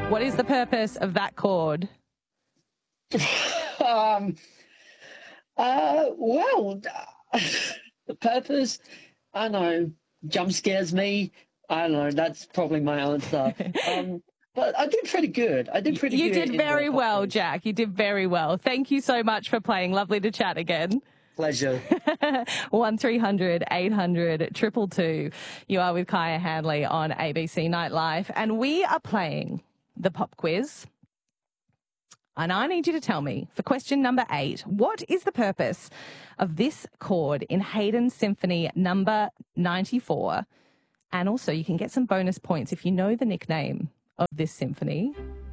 What is the purpose of that chord? Well, the purpose, I don't know, jump scares me. I don't know. That's probably my answer. But I did pretty good. You did in very the pop well, quiz. Jack. You did very well. Thank you so much for playing. Lovely to chat again. Pleasure. 1300 800 222. You are with Kaya Hanley on ABC Night Live, and we are playing the pop quiz. And I need you to tell me, for question number 8, what is the purpose of this chord in Haydn Symphony number 94? And also, you can get some bonus points if you know the nickname of this symphony.